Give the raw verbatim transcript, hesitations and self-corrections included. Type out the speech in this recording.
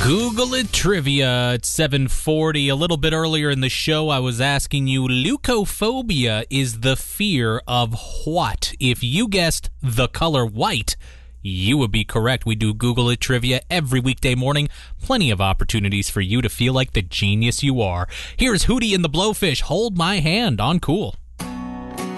Google it trivia at seven forty. A little bit earlier in the show, I was asking you, leukophobia is the fear of what? If you guessed the color white, you would be correct. We do Google it trivia every weekday morning. Plenty of opportunities for you to feel like the genius you are. Here's Hootie and the Blowfish. Hold my hand on Cool.